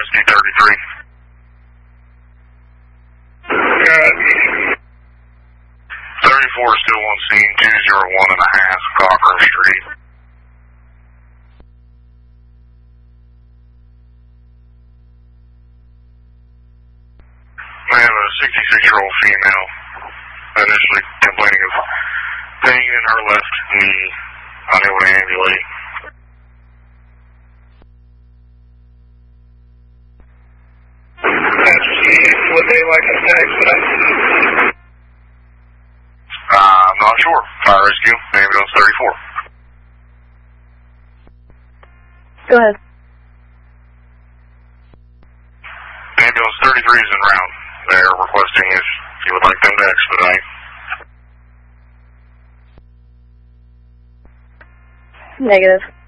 6033. Good. 34 is still on scene, 201.5 Cochran Street. We have a 66-year-old female initially complaining of pain in her left knee, unable to ambulate. Would they like us to expedite? I'm not sure. Fire rescue, ambulance 34. Go ahead. Ambulance 33 is en route. They're requesting if you would like them to expedite. Negative.